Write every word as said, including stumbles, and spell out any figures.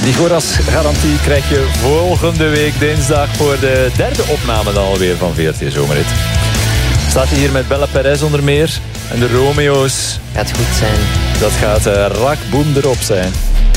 Die Goras-garantie krijg je volgende week dinsdag voor de derde opname dan alweer van V R T Zomerrit. Staat hier met Bella Perez onder meer. En de Romeo's. Gaat goed zijn. Dat gaat uh, rak boem erop zijn.